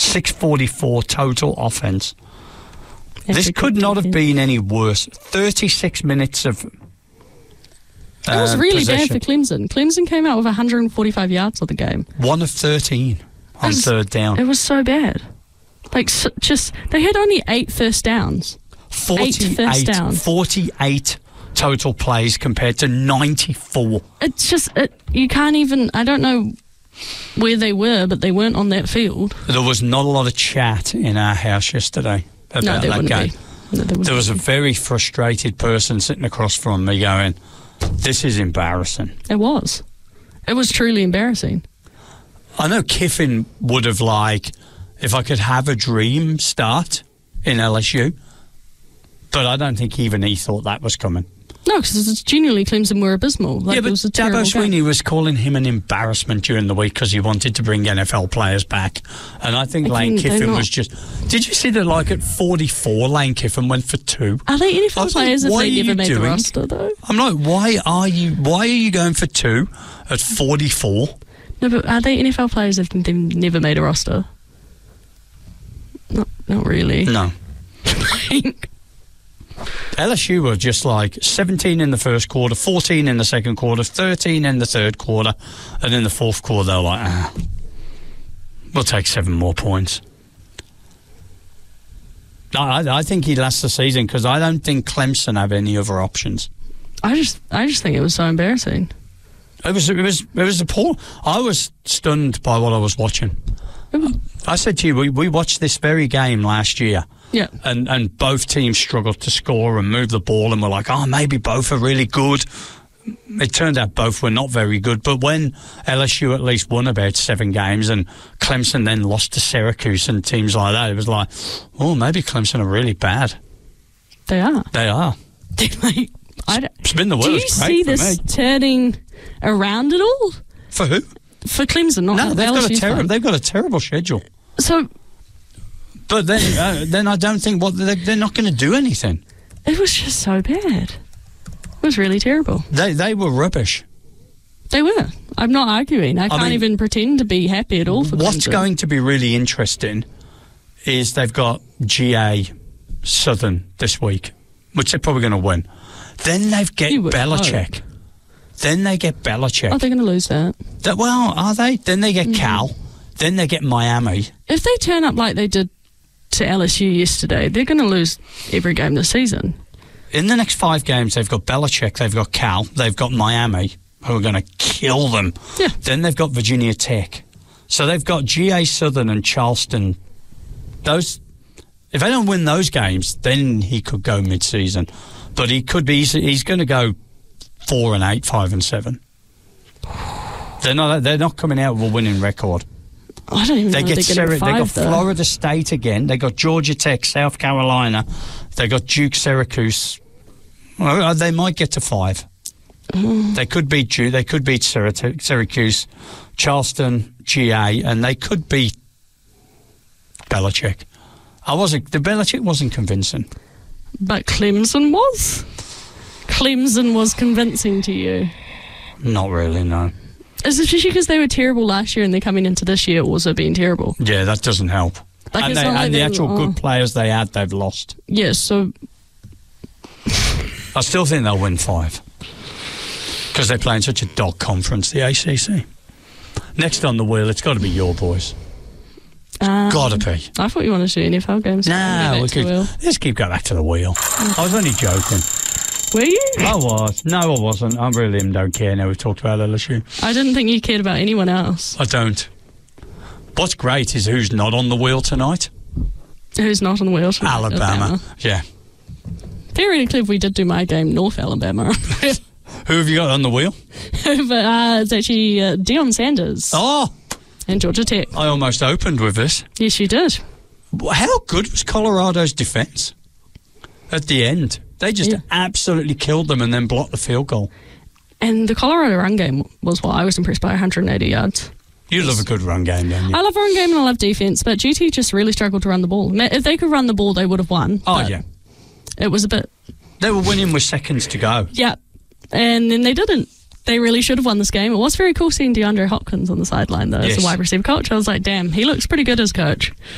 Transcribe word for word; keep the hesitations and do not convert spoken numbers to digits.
six forty-four total offense. That's This could not have been any worse. thirty-six minutes of uh, It was really possession. bad for Clemson. Clemson came out with one hundred forty-five yards of the game. One of thirteen on It was- third down. It was so bad. Like, so, just, they had only eight first downs. Eight first forty-eight, downs. forty-eight total plays compared to ninety-four. It's just, it, you can't even, I don't know where they were, but they weren't on that field. There was not a lot of chat in our house yesterday about No, there that wouldn't game. be. No, there, There was a wouldn't very frustrated person sitting across from me going, this is embarrassing. be. It was. It was truly embarrassing. I know Kiffin would have, like, if I could have a dream start in L S U, but I don't think even he thought that was coming. No, because it's genuinely Clemson were abysmal. Like, yeah, it but was a terrible Dabo game. Sweeney was calling him an embarrassment during the week because he wanted to bring N F L players back. And I think Again, Lane they're Kiffin not- was just... Did you see that, like, at forty-four, Lane Kiffin went for two? Are they N F I L was like, players if what they are never you made the doing? roster, though? I'm like, why are you why are you going for two at forty-four? No, but are they N F L players if they've never made a roster? Not, not really. No. Like, L S U were just like seventeen in the first quarter, fourteen in the second quarter, thirteen in the third quarter, and in the fourth quarter they were like, ah, we'll take seven more points. I, I think he lasts the season because I don't think Clemson have any other options. I just, I just think it was so embarrassing. It was, it was, it was appalling. I was stunned by what I was watching. I said to you, we, we watched this very game last year. Yeah. And and both teams struggled to score and move the ball, and we're like, oh, maybe both are really good. It turned out both were not very good. But when L S U at least won about seven games and Clemson then lost to Syracuse and teams like that, it was like, oh, maybe Clemson are really bad. They are. They are. Like, I don't, It's been the do you worst. see for this me. turning around at all? For who? For Clemson, not No, the they've L S got, a U terri- side. they've got a terrible schedule. So But then uh, then I don't think what they're, they're not going to do anything. it was just so bad. It was really terrible. They they were rubbish. They were. I'm not arguing. I, can't mean, even pretend to be happy at all for What's Clemson. going to be really interesting is they've got G A Southern this week, which they're probably going to win. Then they've get You would Belichick. hope. Then they get Belichick. Oh, they're going to lose that. That- well, are they? Then they get Mm-hmm. Cal. Then they get Miami. If they turn up like they did to L S U yesterday, they're going to lose every game this season. In the next five games, they've got Belichick, they've got Cal, they've got Miami, who are going to kill them. Yeah. Then they've got Virginia Tech. So they've got G A Southern and Charleston. Those, if they don't win those games, then he could go mid-season. But he could be. He's, he's going to go four and eight, five and seven. They're not. They're not coming out with a winning record. I don't even They know get if they're Syra- getting they got five, though. Florida State again. They got Georgia Tech, South Carolina. They got Duke, Syracuse. Well, they might get to five. Mm. They could beat Duke. They could beat Syrac- Syracuse, Charleston, G A, and they could beat Belichick. I wasn't. The Belichick wasn't convincing. But Clemson was? Clemson was convincing to you. Not really. No. Especially because they were terrible last year and they're coming into this year also being terrible. Yeah, that doesn't help. Like, and it's they, not like and the they- actual oh. good players they had, they've lost. Yeah, so I still think they'll win five because they're playing such a dog conference, the A C C. Next on the wheel, it's got to be your boys. um, Got to be. I thought you wanted to do N F L games. No, Go we back to could. Will. Let's keep going back to the wheel. I was only joking. Were you? I was. No, I wasn't. I really don't care now we've talked about L S U. I didn't think you cared about anyone else. I don't. What's great is who's not on the wheel tonight. Who's not on the wheel? tonight? Alabama. Yeah. Theoretically, if we did do my game, North Alabama. Who have you got on the wheel? but uh, it's actually uh, Deion Sanders Oh, and Georgia Tech. I almost opened with this. Yes, you did. How good was Colorado's defence at the end? They just Yeah. absolutely killed them and then blocked the field goal. And the Colorado run game was what I was impressed by, one hundred eighty yards. You love a good run game, don't you? I love run game and I love defense, but G T just really struggled to run the ball. Ma- If they could run the ball, they would have won. Oh, but yeah. It was a bit, They were winning with seconds to go. yeah. And then they didn't. They really should have won this game. It was very cool seeing DeAndre Hopkins on the sideline, though, as Yes. a wide receiver coach. I was like, damn, he looks pretty good as coach.